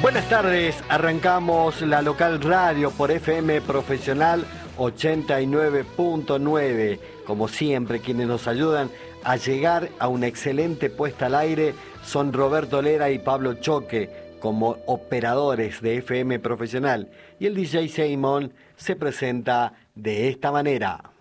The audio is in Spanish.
Buenas tardes, arrancamos la local radio por FM Profesional 89.9. Como siempre, quienes nos ayudan a llegar a una excelente puesta al aire son Roberto Lera y Pablo Choque como operadores de FM Profesional. Y el DJ Simon se presenta de esta manera.